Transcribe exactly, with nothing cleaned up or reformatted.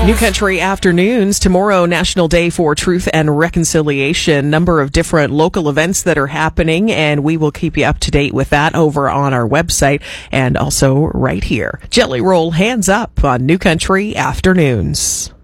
New Country Afternoons. Tomorrow, National Day for Truth and Reconciliation. Number of different local events that are happening, and we will keep you up to date with that over on our website and also right here. Jelly Roll Hands Up on New Country Afternoons.